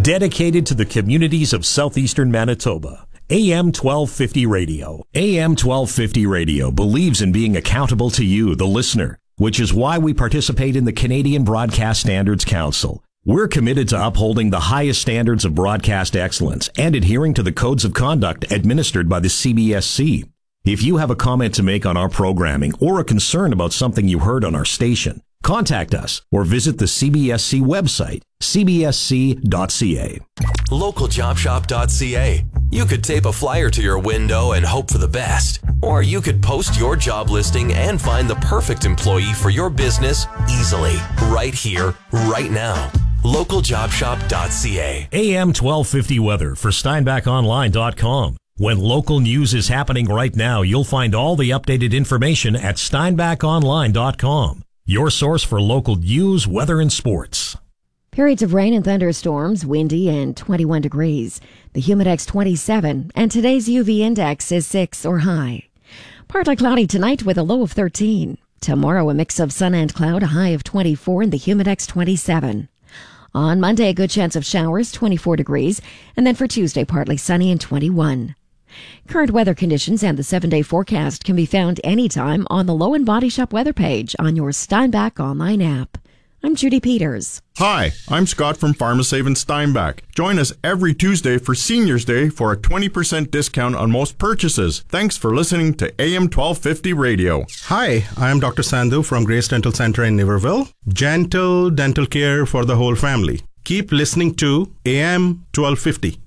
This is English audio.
Dedicated to the communities of southeastern Manitoba. AM 1250 Radio. AM 1250 Radio believes in being accountable to you, the listener, which is why we participate in the Canadian Broadcast Standards Council. We're committed to upholding the highest standards of broadcast excellence and adhering to the codes of conduct administered by the CBSC. If you have a comment to make on our programming or a concern about something you heard on our station, contact us or visit the CBSC website, cbsc.ca. Localjobshop.ca. You could tape a flyer to your window and hope for the best. Or you could post your job listing and find the perfect employee for your business easily, right here, right now. Localjobshop.ca. AM 1250 weather for SteinbachOnline.com. When local news is happening right now, you'll find all the updated information at SteinbachOnline.com. Your source for local news, weather, and sports. Periods of rain and thunderstorms, windy and 21 degrees. The Humidex 27, and today's UV index is 6 or high. Partly cloudy tonight with a low of 13. Tomorrow, a mix of sun and cloud, a high of 24, and the Humidex 27. On Monday, a good chance of showers, 24 degrees, and then for Tuesday, partly sunny and 21. Current weather conditions and the 7-day forecast can be found anytime on the Low & Body Shop weather page on your Steinbach online app. I'm Judy Peters. Hi, I'm Scott from PharmaSave in Steinbach. Join us every Tuesday for Seniors Day for a 20% discount on most purchases. Thanks for listening to AM 1250 Radio. Hi, I'm Dr. Sandhu from Grace Dental Center in Niverville. Gentle dental care for the whole family. Keep listening to AM 1250.